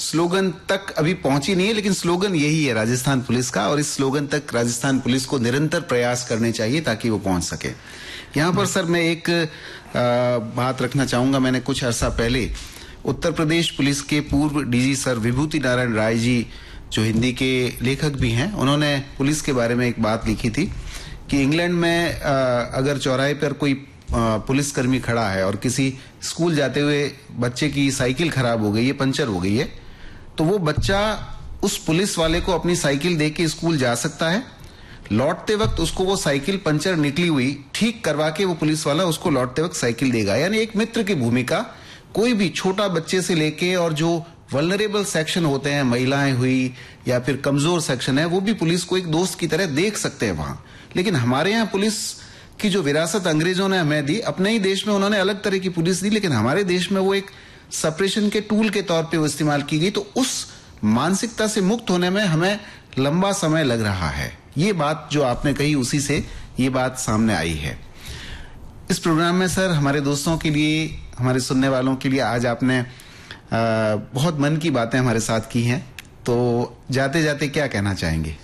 Slogan तक अभी पहुंची नहीं है, लेकिन स्लोगन यही है राजस्थान पुलिस का, और इस स्लोगन तक राजस्थान पुलिस को निरंतर प्रयास करने चाहिए ताकि वो पहुंच सके। यहाँ पर सर मैं एक बात रखना चाहूंगा। मैंने कुछ अर्सा पहले उत्तर प्रदेश पुलिस के पूर्व डीजी सर विभूति नारायण राय जी, जो हिंदी के लेखक भी हैं, उन्होंने पुलिस के बारे में एक बात लिखी थी कि इंग्लैंड में अगर चौराहे पर कोई पुलिसकर्मी खड़ा है और किसी स्कूल जाते हुए बच्चे की साइकिल खराब हो गई है, पंचर हो गई है, तो वो बच्चा उस पुलिस वाले को अपनी साइकिल दे के स्कूल जा सकता है। लौटते वक्त उसको वो साइकिल पंचर निकली हुई ठीक करवा के वो पुलिस वाला उसको लौटते वक्त साइकिल देगा। यानी एक मित्र की भूमिका, कोई भी छोटा बच्चे से लेके और जो वल्नरेबल सेक्शन होते हैं, महिलाएं हुई या फिर कमजोर सेक्शन है, वो भी पुलिस को एक दोस्त की तरह देख सकते हैं वहां। लेकिन हमारे यहाँ पुलिस की जो विरासत अंग्रेजों ने हमें दी, अपने ही देश में उन्होंने अलग तरह की पुलिस दी, लेकिन हमारे देश में वो एक सप्रेशन के टूल के तौर पे वो इस्तेमाल की गई। तो उस मानसिकता से मुक्त होने में हमें लंबा समय लग रहा है। ये बात जो आपने कही, उसी से ये बात सामने आई है। इस प्रोग्राम में सर हमारे दोस्तों के लिए, हमारे सुनने वालों के लिए आज आपने बहुत मन की बातें हमारे साथ की हैं, तो जाते जाते क्या कहना चाहेंगे?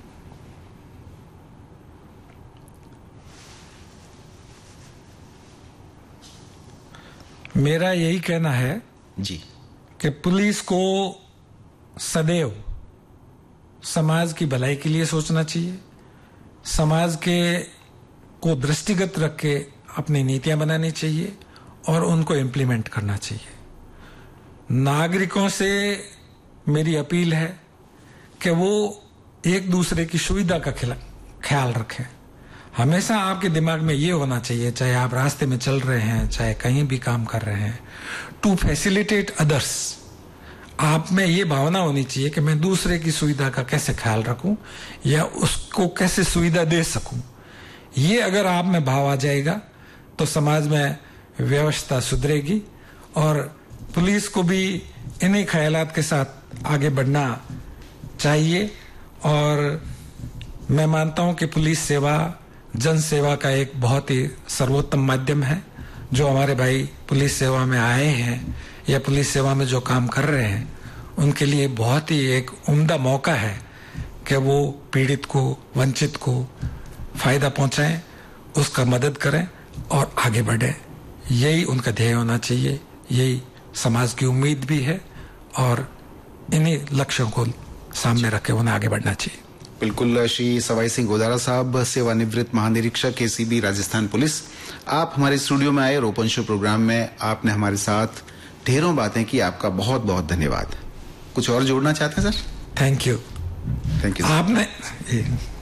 मेरा यही कहना है जी कि पुलिस को सदैव समाज की भलाई के लिए सोचना चाहिए, समाज के को दृष्टिगत रख के अपनी नीतियां बनानी चाहिए और उनको इम्प्लीमेंट करना चाहिए। नागरिकों से मेरी अपील है कि वो एक दूसरे की सुविधा का ख्याल रखें। हमेशा आपके दिमाग में ये होना चाहिए, चाहे आप रास्ते में चल रहे हैं, चाहे कहीं भी काम कर रहे हैं, टू फैसिलिटेट अदर्स। आप में ये भावना होनी चाहिए कि मैं दूसरे की सुविधा का कैसे ख्याल रखूं या उसको कैसे सुविधा दे सकूं। ये अगर आप में भाव आ जाएगा तो समाज में व्यवस्था सुधरेगी और पुलिस को भी इन्हीं ख्यालात के साथ आगे बढ़ना चाहिए। और मैं मानता हूं कि पुलिस सेवा जन सेवा का एक बहुत ही सर्वोत्तम माध्यम है। जो हमारे भाई पुलिस सेवा में आए हैं या पुलिस सेवा में जो काम कर रहे हैं, उनके लिए बहुत ही एक उम्दा मौका है कि वो पीड़ित को, वंचित को फायदा पहुंचाएं, उसका मदद करें और आगे बढ़े। यही उनका ध्येय होना चाहिए, यही समाज की उम्मीद भी है और इन्हीं लक्ष्यों को सामने रख के उन्हें आगे बढ़ना चाहिए। बिल्कुल। श्री सवाई सिंह गोदारा साहब, सेवानिवृत्त महानिरीक्षक एसीबी राजस्थान पुलिस, आप हमारे स्टूडियो में आए, ओपन शो प्रोग्राम में आपने हमारे साथ ढेरों बातें की। आपका बहुत बहुत धन्यवाद। कुछ और जोड़ना चाहते हैं sir? Thank you. Thank you. आपने